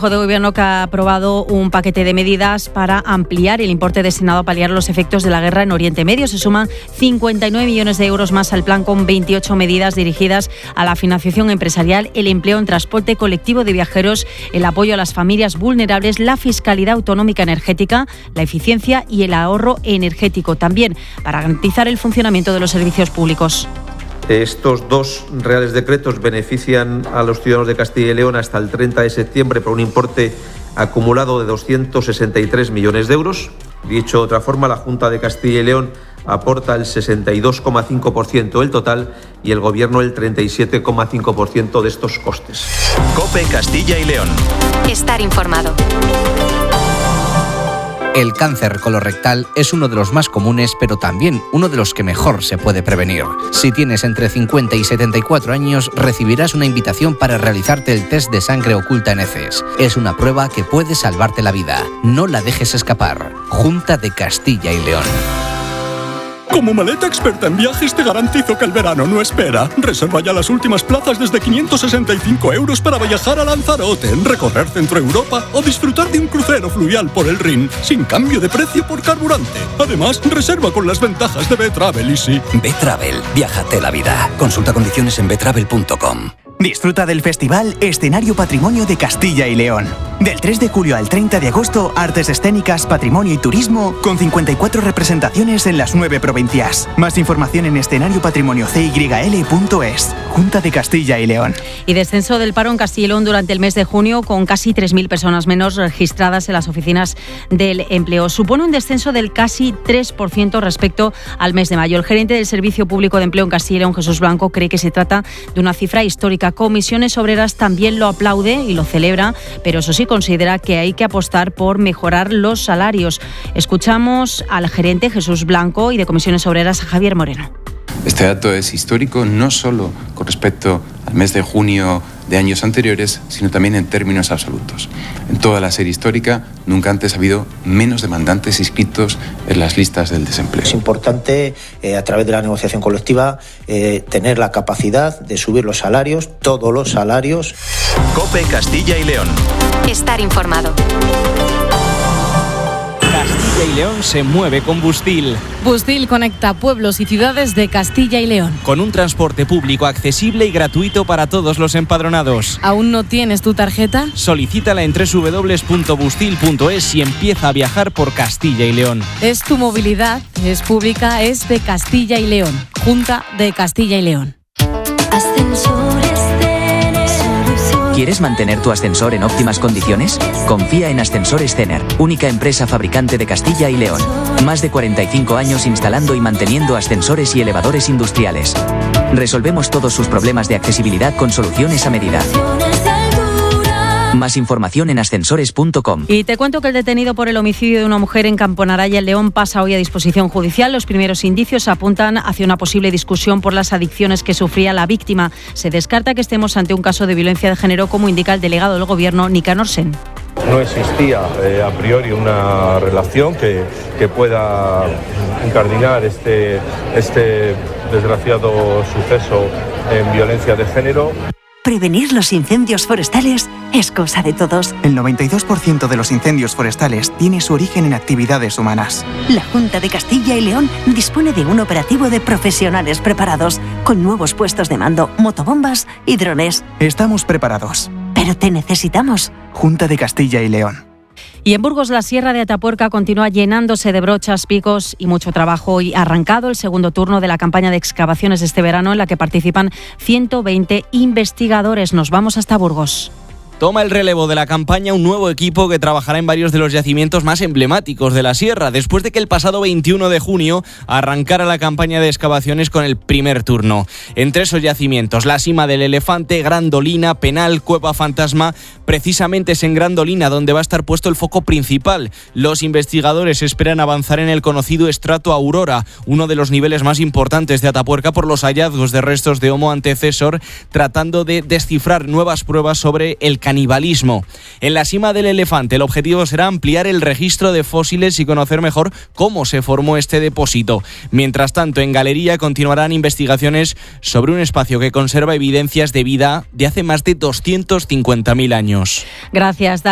Consejo de Gobierno que ha aprobado un paquete de medidas para ampliar el importe destinado a paliar los efectos de la guerra en Oriente Medio. Se suman 59 millones de euros más al plan, con 28 medidas dirigidas a la financiación empresarial, el empleo en transporte colectivo de viajeros, el apoyo a las familias vulnerables, la fiscalidad autonómica energética, la eficiencia y el ahorro energético, también para garantizar el funcionamiento de los servicios públicos. Estos dos reales decretos benefician a los ciudadanos de Castilla y León hasta el 30 de septiembre por un importe acumulado de 263 millones de euros. Dicho de otra forma, la Junta de Castilla y León aporta el 62,5% del total y el Gobierno el 37,5% de estos costes. COPE Castilla y León. Estar informado. El cáncer colorectal es uno de los más comunes, pero también uno de los que mejor se puede prevenir. Si tienes entre 50 y 74 años, recibirás una invitación para realizarte el test de sangre oculta en heces. Es una prueba que puede salvarte la vida. No la dejes escapar. Junta de Castilla y León. Como maleta experta en viajes te garantizo que el verano no espera. Reserva ya las últimas plazas desde 565 euros para viajar a Lanzarote, recorrer Centro Europa o disfrutar de un crucero fluvial por el Rin, sin cambio de precio por carburante. Además, reserva con las ventajas de B-Travel Easy. B-Travel, viájate la vida. Consulta condiciones en btravel.com. Disfruta del Festival Escenario Patrimonio de Castilla y León. Del 3 de julio al 30 de agosto, artes escénicas, patrimonio y turismo, con 54 representaciones en las 9 provincias. Más información en escenariopatrimoniocyl.es. Junta de Castilla y León. Y descenso del paro en Castilla y León durante el mes de junio, con casi 3.000 personas menos registradas en las oficinas del empleo. Supone un descenso del casi 3% respecto al mes de mayo. El gerente del Servicio Público de Empleo en Castilla y León, Jesús Blanco, cree que se trata de una cifra histórica. Comisiones Obreras también lo aplaude y lo celebra, pero eso sí, considera que hay que apostar por mejorar los salarios. Escuchamos al gerente Jesús Blanco y de Comisiones Obreras a Javier Moreno. Este dato es histórico no solo con respecto al mes de junio de años anteriores, sino también en términos absolutos. En toda la serie histórica, nunca antes ha habido menos demandantes inscritos en las listas del desempleo. Es importante, a través de la negociación colectiva, tener la capacidad de subir los salarios, todos los salarios. COPE Castilla y León. Estar informado. Castilla y León se mueve con Bustil. Bustil conecta pueblos y ciudades de Castilla y León. Con un transporte público accesible y gratuito para todos los empadronados. ¿Aún no tienes tu tarjeta? Solicítala en www.bustil.es y empieza a viajar por Castilla y León. Es tu movilidad, es pública, es de Castilla y León. Junta de Castilla y León. ¿Quieres mantener tu ascensor en óptimas condiciones? Confía en Ascensores Cener, única empresa fabricante de Castilla y León. Más de 45 años instalando y manteniendo ascensores y elevadores industriales. Resolvemos todos sus problemas de accesibilidad con soluciones a medida. Más información en ascensores.com. Y te cuento que el detenido por el homicidio de una mujer en Camponaraya, en León, pasa hoy a disposición judicial. Los primeros indicios apuntan hacia una posible discusión por las adicciones que sufría la víctima. Se descarta que estemos ante un caso de violencia de género, como indica el delegado del Gobierno, Nicanor Sen. No existía a priori una relación que pueda incardinar este desgraciado suceso en violencia de género. Prevenir los incendios forestales es cosa de todos. El 92% de los incendios forestales tiene su origen en actividades humanas. La Junta de Castilla y León dispone de un operativo de profesionales preparados, con nuevos puestos de mando, motobombas y drones. Estamos preparados. Pero te necesitamos. Junta de Castilla y León. Y en Burgos, la Sierra de Atapuerca continúa llenándose de brochas, picos y mucho trabajo. Hoy ha arrancado el segundo turno de la campaña de excavaciones este verano, en la que participan 120 investigadores. Nos vamos hasta Burgos. Toma el relevo de la campaña un nuevo equipo que trabajará en varios de los yacimientos más emblemáticos de la sierra, después de que el pasado 21 de junio arrancara la campaña de excavaciones con el primer turno. Entre esos yacimientos, la Sima del Elefante, Grandolina, Penal, Cueva Fantasma. Precisamente es en Grandolina donde va a estar puesto el foco principal. Los investigadores esperan avanzar en el conocido estrato Aurora, uno de los niveles más importantes de Atapuerca por los hallazgos de restos de Homo antecesor, tratando de descifrar nuevas pruebas sobre el canibalismo. En la Sima del Elefante, el objetivo será ampliar el registro de fósiles y conocer mejor cómo se formó este depósito. Mientras tanto, en Galería continuarán investigaciones sobre un espacio que conserva evidencias de vida de hace más de 250.000 años. Gracias, Dani.